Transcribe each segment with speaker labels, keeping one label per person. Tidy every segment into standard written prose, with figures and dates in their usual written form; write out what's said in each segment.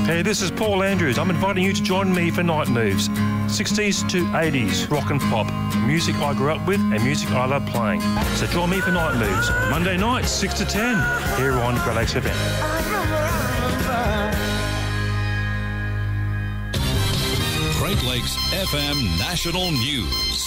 Speaker 1: Hey, this is Paul Andrews. I'm inviting you to join me for Night Moves. 60s to 80s, rock and pop. Music I grew up with and music I love playing. So join me for Night Moves. Monday nights, 6 to 10, here on Great Lakes FM.
Speaker 2: Great Lakes FM National News.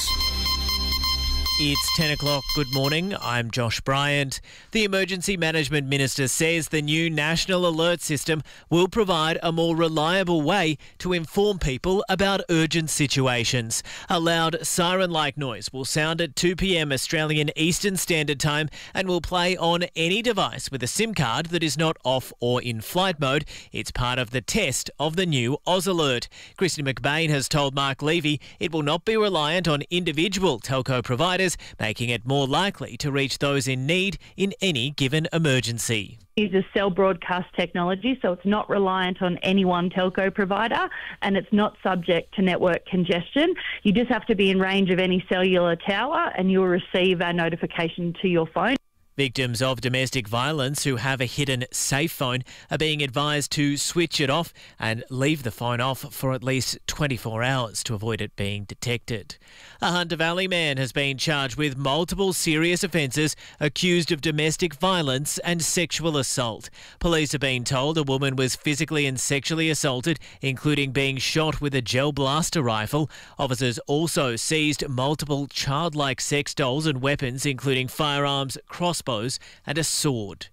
Speaker 3: It's 10 o'clock. Good morning. I'm Josh Bryant. The Emergency Management Minister says the new National Alert System will provide a more reliable way to inform people about urgent situations. A loud siren-like noise will sound at 2 p.m. Australian Eastern Standard Time and will play on any device with a SIM card that is not off or in flight mode. It's part of the test of the new Oz Alert. Christy McBain has told Mark Levy it will not be reliant on individual telco providers, making it more likely to reach those in need in any given emergency.
Speaker 4: It uses cell broadcast technology, so it's not reliant on any one telco provider and it's not subject to network congestion. You just have to be in range of any cellular tower and you'll receive a notification to your phone.
Speaker 3: Victims of domestic violence who have a hidden safe phone are being advised to switch it off and leave the phone off for at least 24 hours to avoid it being detected. A Hunter Valley man has been charged with multiple serious offences accused of domestic violence and sexual assault. Police have been told a woman was physically and sexually assaulted, including being shot with a gel blaster rifle. Officers also seized multiple childlike sex dolls and weapons, including firearms, crossbows and a sword.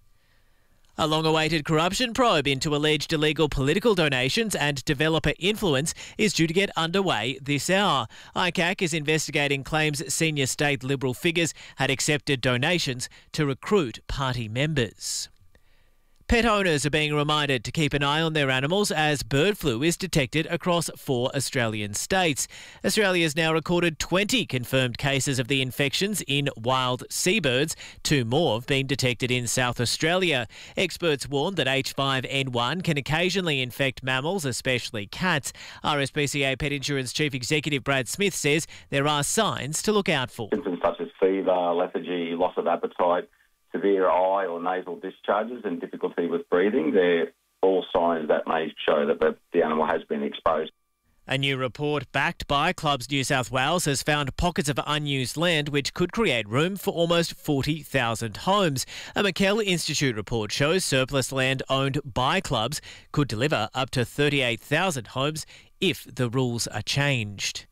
Speaker 3: A long-awaited corruption probe into alleged illegal political donations and developer influence is due to get underway this hour. ICAC is investigating claims senior state Liberal figures had accepted donations to recruit party members. Pet owners are being reminded to keep an eye on their animals as bird flu is detected across 4 Australian states. Australia has now recorded 20 confirmed cases of the infections in wild seabirds. 2 more have been detected in South Australia. Experts warn that H5N1 can occasionally infect mammals, especially cats. RSPCA Pet Insurance Chief Executive Brad Smith says there are signs to look out for.
Speaker 5: Symptoms such as fever, lethargy, loss of appetite, severe eye or nasal discharges and difficulty with breathing, they're all signs that may show that the animal has been exposed.
Speaker 3: A new report backed by Clubs New South Wales has found pockets of unused land which could create room for almost 40,000 homes. A McKell Institute report shows surplus land owned by clubs could deliver up to 38,000 homes if the rules are changed.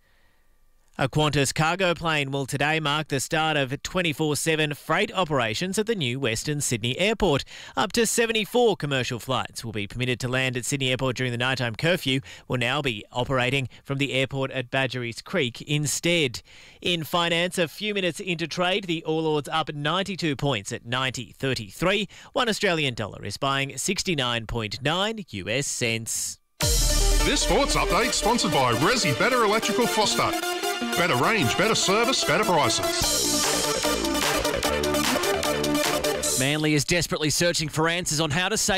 Speaker 3: A Qantas cargo plane will today mark the start of 24/7 freight operations at the new Western Sydney Airport. Up to 74 commercial flights will be permitted to land at Sydney Airport during the nighttime curfew, will now be operating from the airport at Badgerys Creek instead. In finance, a few minutes into trade, the All Ords up 92 points at 90.33. $1 Australian dollar is buying 69.9 US cents.
Speaker 6: This sports update sponsored by Resi Better Electrical Foster. Better range, better service, better prices.
Speaker 3: Manly is desperately searching for answers on how to save